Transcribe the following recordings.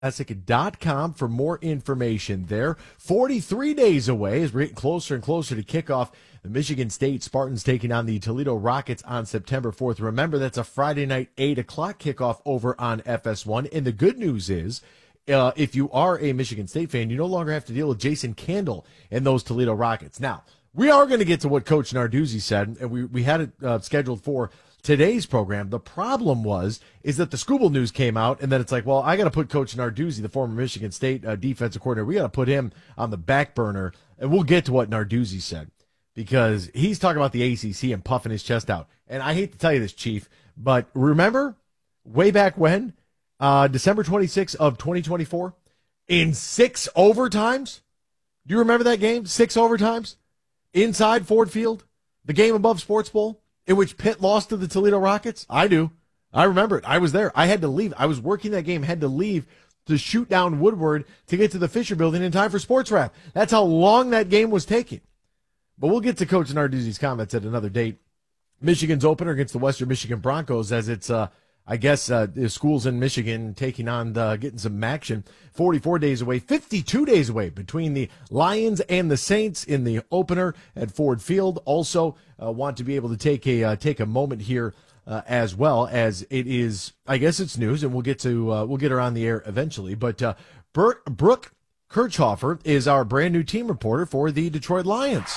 Classic.com for more information there. 43 days away as we're getting closer and closer to kickoff. The Michigan State Spartans taking on the Toledo Rockets on September 4th. Remember, that's a Friday night 8 o'clock kickoff over on FS1. And the good news is, if you are a Michigan State fan, you no longer have to deal with Jason Candle and those Toledo Rockets. Now, we are going to get to what Coach Narduzzi said, and we had it scheduled for today's program. The problem is that the Scooble news came out, and then it's like, well, I got to put Coach Narduzzi, the former Michigan State defensive coordinator, we got to put him on the back burner, and we'll get to what Narduzzi said, because he's talking about the ACC and puffing his chest out. And I hate to tell you this, Chief, but remember way back when, December 26th of 2024, in 6 overtimes? Do you remember that game? 6 overtimes inside Ford Field, the game above Sports Bowl, in which Pitt lost to the Toledo Rockets? I do. I remember it. I was there. I had to leave. I was working that game, had to leave to shoot down Woodward to get to the Fisher Building in time for Sports Wrap. That's how long that game was taking. But we'll get to Coach Narduzzi's comments at another date. Michigan's opener against the Western Michigan Broncos, as it's, the schools in Michigan taking on, getting some action. 44 days away, 52 days away between the Lions and the Saints in the opener at Ford Field. Also, want to be able to take a moment here as well, as it is, I guess it's news, and we'll get her on the air eventually. But Brooke Kirchhofer is our brand new team reporter for the Detroit Lions.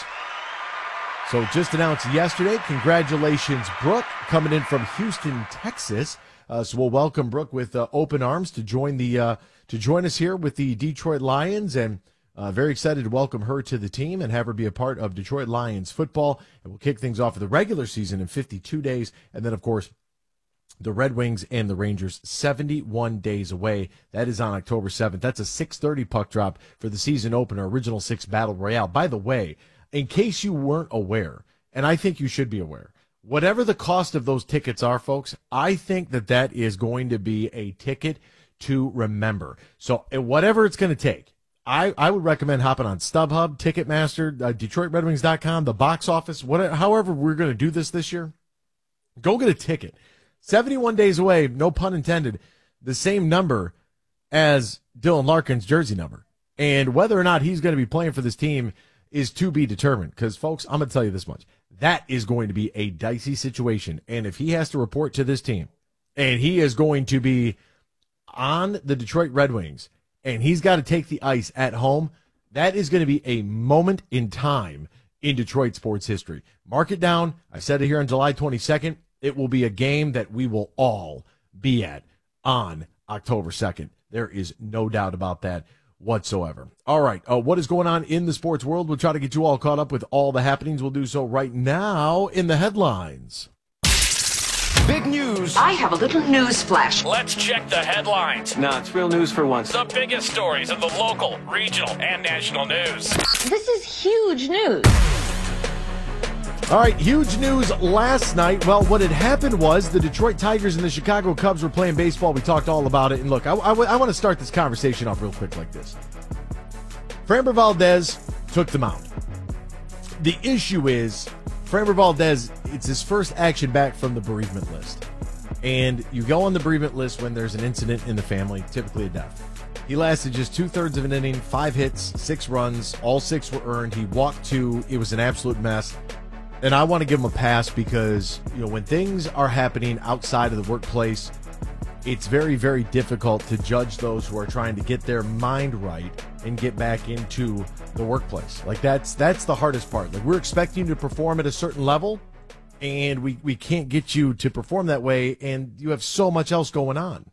So just announced yesterday. Congratulations, Brooke, coming in from Houston, Texas. So we'll welcome Brooke with open arms to join us here with the Detroit Lions, and very excited to welcome her to the team and have her be a part of Detroit Lions football. And we'll kick things off for the regular season in 52 days, and then of course the Red Wings and the Rangers 71 days away. That is on October 7th. That's a 6:30 puck drop for the season opener, Original Six Battle Royale. By the way, in case you weren't aware, and I think you should be aware, whatever the cost of those tickets are, folks, I think that is going to be a ticket to remember. So whatever it's going to take, I would recommend hopping on StubHub, Ticketmaster, DetroitRedWings.com, the box office, whatever, however we're going to do this year. Go get a ticket. 71 days away, no pun intended, the same number as Dylan Larkin's jersey number. And whether or not he's going to be playing for this team is to be determined, because, folks, I'm going to tell you this much. That is going to be a dicey situation. And if he has to report to this team, and he is going to be on the Detroit Red Wings, and he's got to take the ice at home, that is going to be a moment in time in Detroit sports history. Mark it down. I said it here on July 22nd. It will be a game that we will all be at on October 2nd. There is no doubt about that whatsoever. All right, what is going on in the sports world? We'll try to get you all caught up with all the happenings. We'll do so right now in the headlines. Big news. I have a little news flash. Let's check the headlines. No, it's real news for once. The biggest stories of the local, regional, and national news. This is huge news. All right, huge news last night. Well, what had happened was the Detroit Tigers and the Chicago Cubs were playing baseball. We talked all about it. And look, I want to start this conversation off real quick like this. Framber Valdez took them out. The issue is Framber Valdez, it's his first action back from the bereavement list. And you go on the bereavement list when there's an incident in the family, typically a death. He lasted just 2/3 of an inning, 5 hits, 6 runs. All 6 were earned. He walked 2. It was an absolute mess. And I want to give him a pass because, when things are happening outside of the workplace, it's very, very difficult to judge those who are trying to get their mind right and get back into the workplace. Like, that's the hardest part. Like, we're expecting you to perform at a certain level, and we can't get you to perform that way, and you have so much else going on.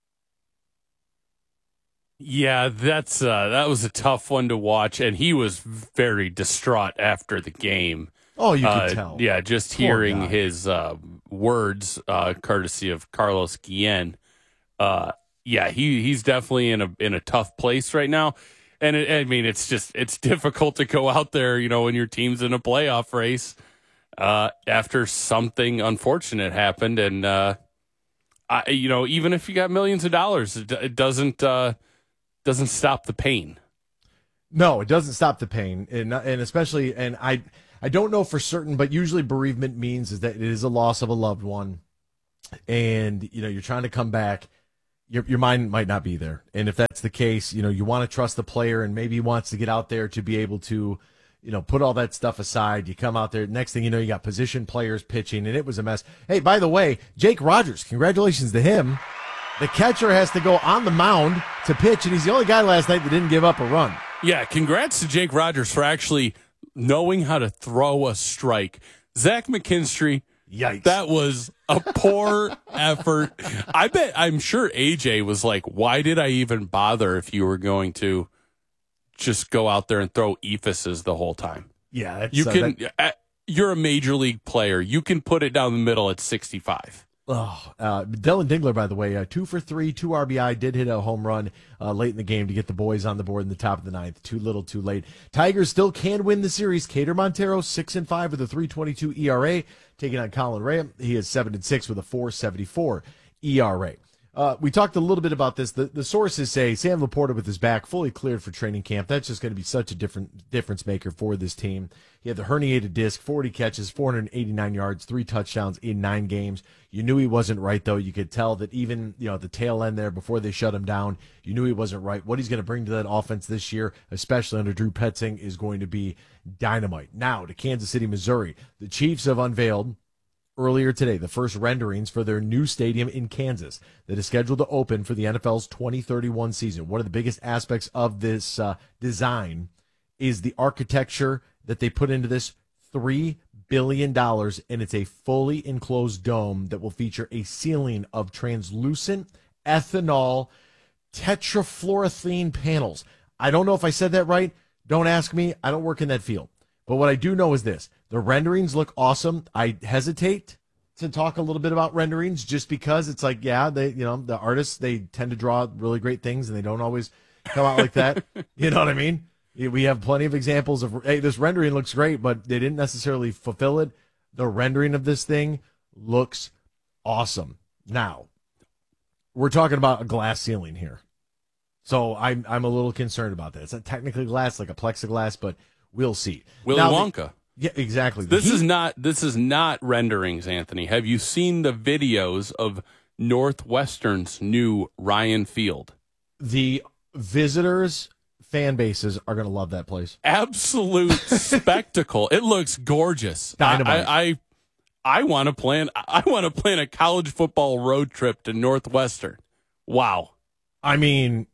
Yeah, that was a tough one to watch, and he was very distraught after the game. Oh, you could tell. Yeah, just hearing his words, courtesy of Carlos Guillen. He's definitely in a tough place right now. And it's difficult to go out there, when your team's in a playoff race after something unfortunate happened. And even if you got millions of dollars, it doesn't stop the pain. No, it doesn't stop the pain, and especially, and I don't know for certain, but usually bereavement means is that it is a loss of a loved one, and you're trying to come back, your mind might not be there. And if that's the case, you want to trust the player, and maybe he wants to get out there to be able to, put all that stuff aside. You come out there, next thing you know, you got position players pitching, and it was a mess. Hey, by the way, Jake Rogers, congratulations to him. The catcher has to go on the mound to pitch, and he's the only guy last night that didn't give up a run. Yeah, congrats to Jake Rogers for actually knowing how to throw a strike. Zach McKinstry, yikes. That was a poor effort. I'm sure AJ was like, why did I even bother if you were going to just go out there and throw ephuses the whole time? Yeah, you're a major league player. You can put it down the middle at 65. Dylan Dingler, by the way, 2 for 3, 2 RBI, did hit a home run late in the game to get the boys on the board in the top of the ninth. Too little, too late. Tigers still can win the series. Cater Montero 6-5 with a 3.22 ERA, taking on Colin Rea. He is 7-6 with a 4.74 ERA. We talked a little bit about this. The sources say Sam Laporta with his back fully cleared for training camp. That's just going to be such a difference maker for this team. He had the herniated disc, 40 catches, 489 yards, 3 touchdowns in 9 games. You knew he wasn't right, though. You could tell that even at the tail end there before they shut him down, you knew he wasn't right. What he's going to bring to that offense this year, especially under Drew Petzing, is going to be dynamite. Now to Kansas City, Missouri. The Chiefs have unveiled earlier today the first renderings for their new stadium in Kansas that is scheduled to open for the NFL's 2031 season. One of the biggest aspects of this design is the architecture that they put into this. $3 billion, and it's a fully enclosed dome that will feature a ceiling of translucent ethanol tetrafluoroethylene panels. I don't know if I said that right. Don't ask me. I don't work in that field. But what I do know is this. The renderings look awesome. I hesitate to talk a little bit about renderings just because it's like, yeah, the artists, they tend to draw really great things and they don't always come out like that. You know what I mean? We have plenty of examples of, hey, this rendering looks great, but they didn't necessarily fulfill it. The rendering of this thing looks awesome. Now, we're talking about a glass ceiling here. So I'm a little concerned about that. It's not technically glass, like a plexiglass, but we'll see. Willy Wonka. Yeah, exactly. This is not renderings, Anthony. Have you seen the videos of Northwestern's new Ryan Field? The visitors' fan bases are going to love that place. Absolute spectacle. It looks gorgeous. Dynamite. I want to plan a college football road trip to Northwestern. Wow. I mean,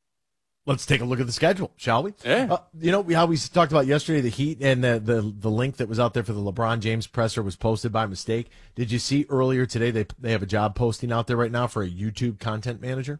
let's take a look at the schedule, shall we? Yeah. How we talked about yesterday, the Heat and the link that was out there for the LeBron James presser was posted by mistake. Did you see earlier today they have a job posting out there right now for a YouTube content manager?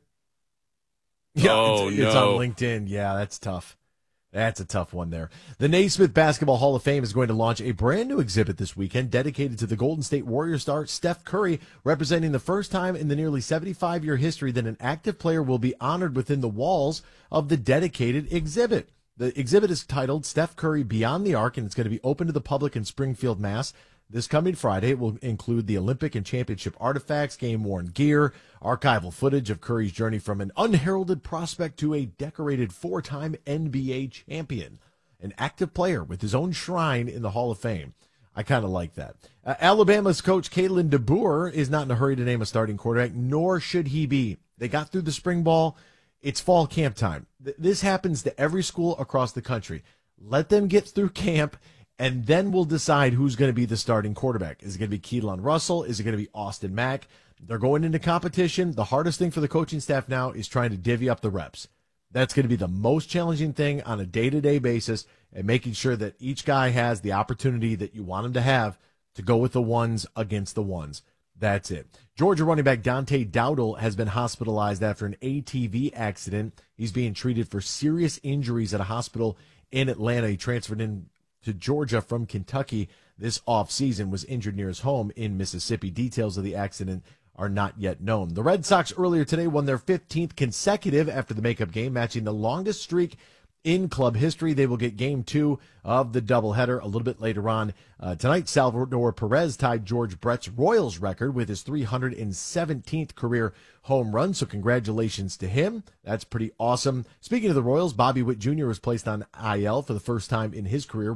Yeah, it's on LinkedIn. Yeah, that's tough. That's a tough one there. The Naismith Basketball Hall of Fame is going to launch a brand new exhibit this weekend dedicated to the Golden State Warrior star Steph Curry, representing the first time in the nearly 75-year history that an active player will be honored within the walls of the dedicated exhibit. The exhibit is titled Steph Curry Beyond the Arc, and it's going to be open to the public in Springfield, Mass. This coming Friday. It will include the Olympic and championship artifacts, game-worn gear, archival footage of Curry's journey from an unheralded prospect to a decorated 4-time NBA champion, an active player with his own shrine in the Hall of Fame. I kind of like that. Alabama's coach Kalen DeBoer is not in a hurry to name a starting quarterback, nor should he be. They got through the spring ball. It's fall camp time. This happens to every school across the country. Let them get through camp, and then we'll decide who's going to be the starting quarterback. Is it going to be Keelan Russell? Is it going to be Austin Mack? They're going into competition. The hardest thing for the coaching staff now is trying to divvy up the reps. That's going to be the most challenging thing on a day-to-day basis, and making sure that each guy has the opportunity that you want him to have to go with the ones against the ones. That's it. Georgia running back Dante Dowdle has been hospitalized after an ATV accident. He's being treated for serious injuries at a hospital in Atlanta. He transferred in to Georgia from Kentucky this offseason, was injured near his home in Mississippi. Details of the accident are not yet known. The Red Sox earlier today won their 15th consecutive after the makeup game, matching the longest streak in club history. They will get game 2 of the doubleheader a little bit later on. Tonight, Salvador Perez tied George Brett's Royals record with his 317th career home run, so congratulations to him. That's pretty awesome. Speaking of the Royals, Bobby Witt Jr. was placed on IL for the first time in his career with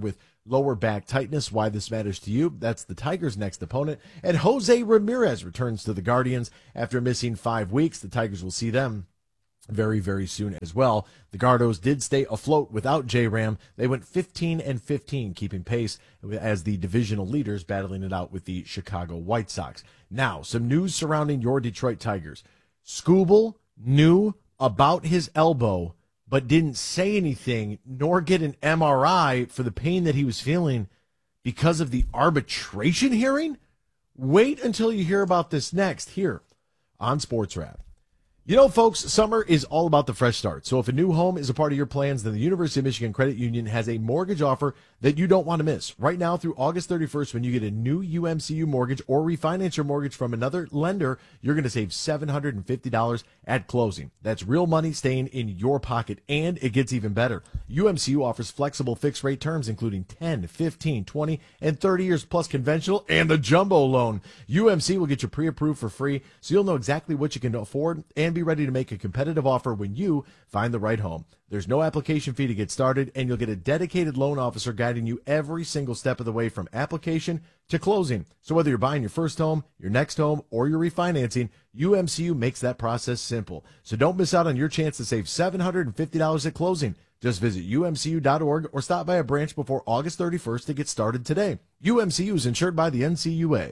lower back tightness. Why this matters to you? That's the Tigers' next opponent. And Jose Ramirez returns to the Guardians after missing 5 weeks. The Tigers will see them very, very soon as well. The Gardos did stay afloat without J-Ram. They went 15-15, keeping pace as the divisional leaders, battling it out with the Chicago White Sox. Now, some news surrounding your Detroit Tigers. Skubal knew about his elbow, but didn't say anything nor get an MRI for the pain that he was feeling because of the arbitration hearing? Wait until you hear about this next here on Sports Wrap. You know, folks, summer is all about the fresh start. So if a new home is a part of your plans, then the University of Michigan Credit Union has a mortgage offer that you don't want to miss. Right now through August 31st, when you get a new UMCU mortgage or refinance your mortgage from another lender, you're going to save $750 at closing. That's real money staying in your pocket, and it gets even better. UMCU offers flexible fixed rate terms, including 10, 15, 20, and 30 years plus conventional and the jumbo loan. UMC will get you pre-approved for free, so you'll know exactly what you can afford and be ready to make a competitive offer when you find the right home. There's no application fee to get started, and you'll get a dedicated loan officer guiding you every single step of the way from application to closing. So whether you're buying your first home, your next home, or you're refinancing, UMCU makes that process simple. So don't miss out on your chance to save $750 at closing. Just visit umcu.org or stop by a branch before August 31st to get started today. UMCU is insured by the NCUA.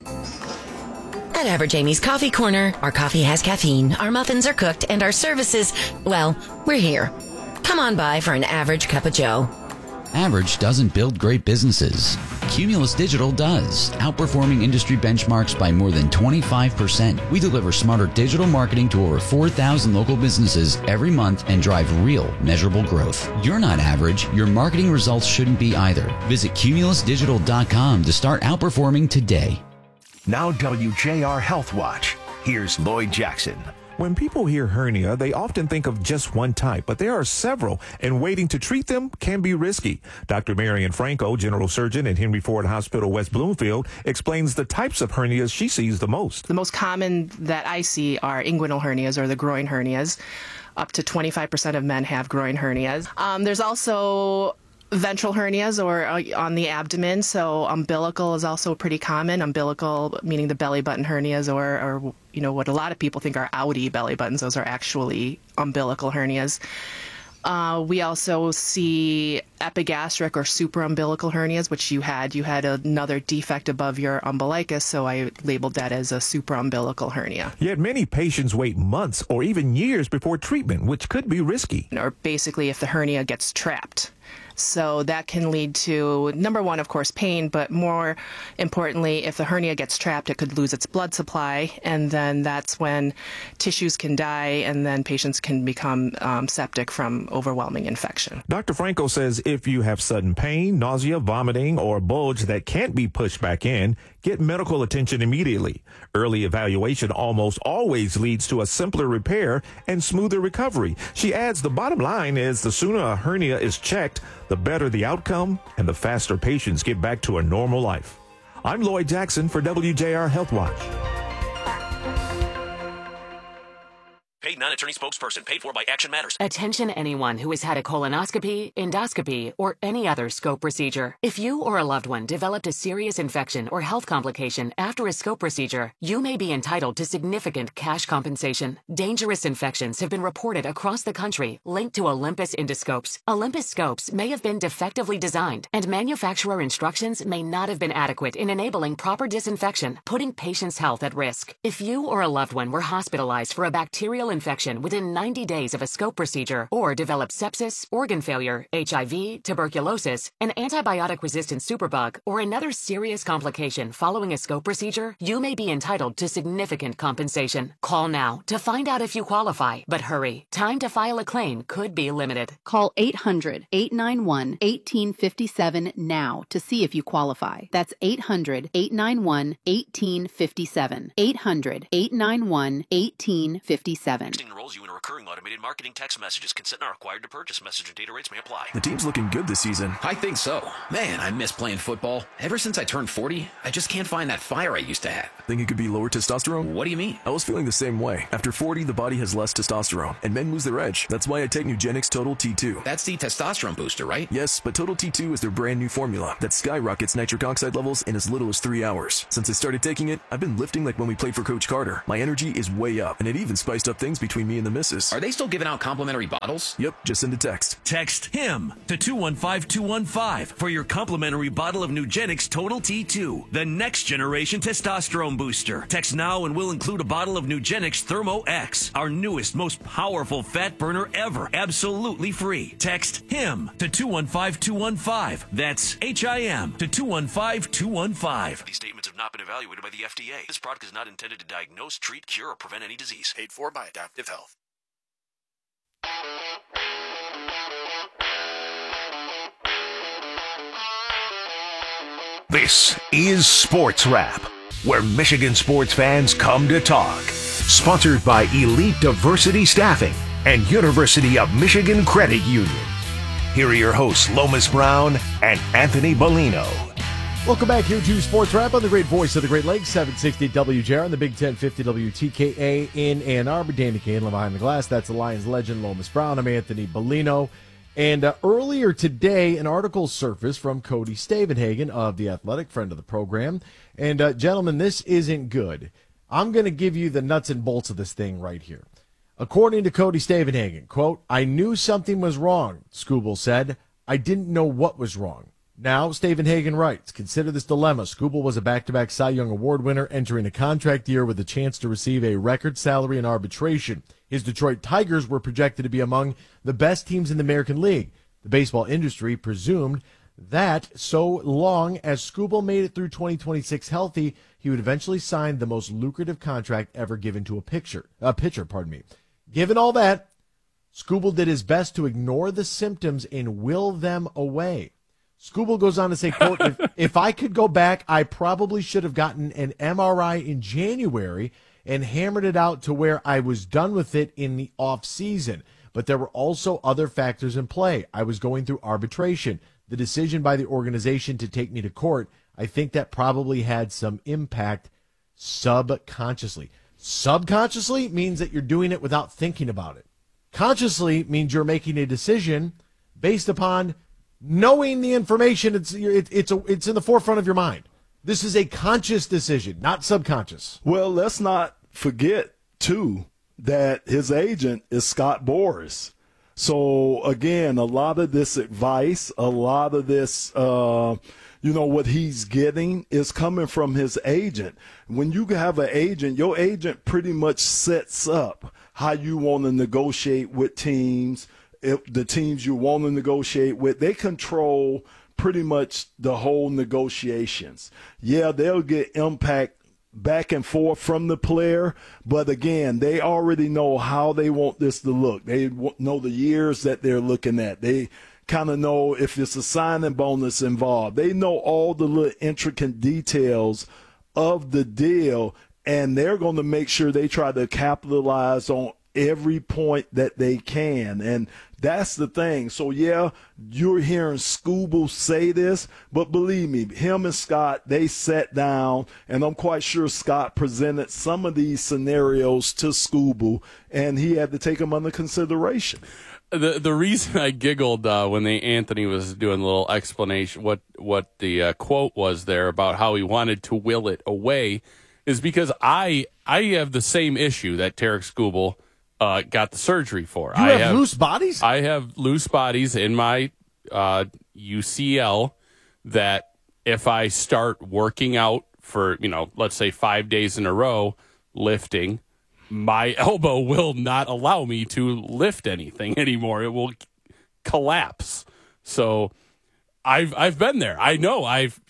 At Average Amy's Coffee Corner, our coffee has caffeine, our muffins are cooked, and our services, well, we're here. Come on by for an average cup of joe. Average doesn't build great businesses. Cumulus Digital does, outperforming industry benchmarks by more than 25%. We deliver smarter digital marketing to over 4,000 local businesses every month and drive real, measurable growth. You're not average. Your marketing results shouldn't be either. Visit cumulusdigital.com to start outperforming today. Now WJR Health Watch. Here's Lloyd Jackson. When people hear hernia, they often think of just one type, but there are several, and waiting to treat them can be risky. Dr. Marian Franco, general surgeon at Henry Ford Hospital, West Bloomfield, explains the types of hernias she sees the most. The most common that I see are inguinal hernias or the groin hernias. Up to 25% of men have groin hernias. There's also ventral hernias or on the abdomen, so umbilical is also pretty common. Umbilical meaning the belly button hernias or you know what a lot of people think are outie belly buttons. Those are actually umbilical hernias. We also see epigastric or supraumbilical hernias, which you had another defect above your umbilicus, so I labeled that as a supraumbilical hernia. Yet many patients wait months or even years before treatment, which could be risky. Or basically if the hernia gets trapped. So that can lead to, number one, of course, pain, but more importantly, if the hernia gets trapped, it could lose its blood supply, and then that's when tissues can die, and then patients can become septic from overwhelming infection. Dr. Franco says if you have sudden pain, nausea, vomiting, or a bulge that can't be pushed back in, get medical attention immediately. Early evaluation almost always leads to a simpler repair and smoother recovery. She adds the bottom line is the sooner a hernia is checked, the better the outcome and the faster patients get back to a normal life. I'm Lloyd Jackson for WJR Health Watch. Paid non-attorney spokesperson paid for by Action Matters. Attention anyone who has had a colonoscopy, endoscopy, or any other scope procedure. If you or a loved one developed a serious infection or health complication after a scope procedure, you may be entitled to significant cash compensation. Dangerous infections have been reported across the country linked to Olympus endoscopes. Olympus scopes may have been defectively designed, and manufacturer instructions may not have been adequate in enabling proper disinfection, putting patients' health at risk. If you or a loved one were hospitalized for a bacterial infection within 90 days of a scope procedure or developed sepsis, organ failure, HIV, tuberculosis, an antibiotic-resistant superbug, or another serious complication following a scope procedure, you may be entitled to significant compensation. Call now to find out if you qualify, but hurry. Time to file a claim could be limited. Call 800-891-1857 now to see if you qualify. That's 800-891-1857. 800-891-1857. Texting enrolls you in a recurring automated marketing text messages. Consent not required to purchase. Message and data rates may apply. The team's looking good this season. I think so. Man, I miss playing football. Ever since I turned 40, I just can't find that fire I used to have. Think it could be lower testosterone? What do you mean? I was feeling the same way. After 40, the body has less testosterone, and men lose their edge. That's why I take Nugenix Total T2. That's the testosterone booster, right? Yes, but Total T2 is their brand new formula that skyrockets nitric oxide levels in as little as 3 hours. Since I started taking it, I've been lifting like when we played for Coach Carter. My energy is way up, and it even spiced up things between me and the missus. Are they still giving out complimentary bottles? Yep, just send a text. Text HIM to 215215 for your complimentary bottle of Nugenix Total T2, the next generation testosterone booster. Text now and we'll include a bottle of Nugenix Thermo X, our newest, most powerful fat burner ever, absolutely free. Text HIM to 215215. That's HIM to 215215. These statements have not been evaluated by the FDA. This product is not intended to diagnose, treat, cure, or prevent any disease. Paid for by Adaptive Health. This is Sports Wrap, where Michigan sports fans come to talk. Sponsored by Elite Diversity Staffing and University of Michigan Credit Union. Here are your hosts, Lomas Brown and Anthony Bellino. Welcome back here to Sports Wrap on the great voice of the Great Lakes, 760 WJR on the Big 1050 WTKA in Ann Arbor. Danny Candler behind the glass. That's the Lions legend, Lomas Brown. I'm Anthony Bellino. And earlier today, an article surfaced from Cody Stavenhagen of The Athletic, friend of the program. And gentlemen, this isn't good. I'm going to give you the nuts and bolts of this thing right here. According to Cody Stavenhagen, quote, "I knew something was wrong," Skubal said. "I didn't know what was wrong." Now, Stavenhagen writes, "Consider this dilemma. Skubal was a back-to-back Cy Young Award winner entering a contract year with a chance to receive a record salary in arbitration. His Detroit Tigers were projected to be among the best teams in the American League. The baseball industry presumed that so long as Skubal made it through 2026 healthy, he would eventually sign the most lucrative contract ever given to a pitcher. Given all that, Skubal did his best to ignore the symptoms and will them away." Skubal goes on to say, quote, if I could go back, I probably should have gotten an MRI in January and hammered it out to where I was done with it in the off season. But there were also other factors in play. I was going through arbitration. The decision by the organization to take me to court, I think that probably had some impact subconsciously. Subconsciously means that you're doing it without thinking about it. Consciously means you're making a decision based upon knowing the information. It's in the forefront of your mind. This is a conscious decision, not subconscious. Well, let's not forget, too, that his agent is Scott Boras. So, again, a lot of this advice, a lot of this, what he's getting is coming from his agent. When you have an agent, your agent pretty much sets up how you want to negotiate with teams. If the teams you want to negotiate with, they control pretty much the whole negotiations. Yeah, they'll get impact back and forth from the player, but again, they already know how they want this to look. They know the years that they're looking at. They kind of know if it's a signing bonus involved. They know all the little intricate details of the deal, and they're going to make sure they try to capitalize on every point that they can. And that's the thing. So, yeah, you're hearing Skubal say this, but believe me, him and Scott, they sat down, and I'm quite sure Scott presented some of these scenarios to Skubal, and he had to take them under consideration. The reason I giggled when Anthony was doing a little explanation, what the quote was there about how he wanted to will it away, is because I have the same issue that Tarek Skubal got the surgery for. You have loose bodies? I have loose bodies in my UCL that if I start working out for, let's say 5 days in a row, lifting, my elbow will not allow me to lift anything anymore. It will collapse. So I've been there. I know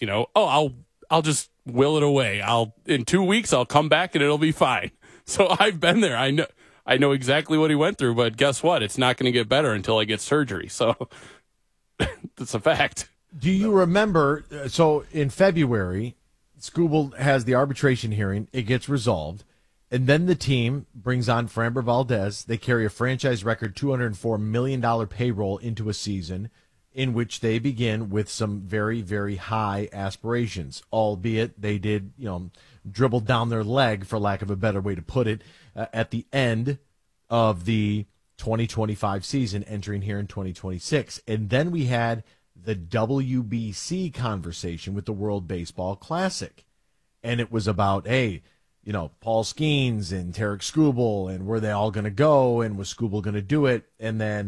I'll just will it away. In 2 weeks I'll come back and it'll be fine. So I've been there. I know exactly what he went through, but guess what? It's not going to get better until I get surgery. So that's a fact. Do you remember? So in February, Skubal has the arbitration hearing. It gets resolved. And then the team brings on Framber Valdez. They carry a franchise record $204 million payroll into a season in which they begin with some very, very high aspirations, albeit they did, dribble down their leg, for lack of a better way to put it, at the end of the 2025 season, entering here in 2026. And then we had the WBC conversation with the World Baseball Classic. And it was about, hey, Paul Skeens and Tarek Skubal, and were they all going to go, and was Skubal going to do it? And then